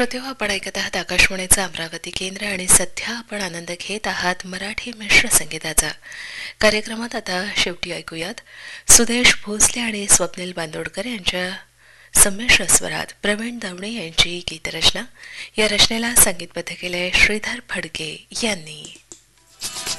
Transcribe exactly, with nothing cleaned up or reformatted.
श्रोतेहो, आपण ऐकत आहात आकाशवाणीचं अमरावती केंद्र आणि सध्या आपण आनंद घेत आहात मराठी मिश्र संगीताचा. कार्यक्रमात आता शेवटी ऐकूयात सुदेश भोसले आणि स्वप्नील बांदोडकर यांच्या संमिश्र स्वरात प्रवीण दवणे यांची गीतरचना. या रचनेला संगीतबद्ध केले श्रीधर फडके यांनी.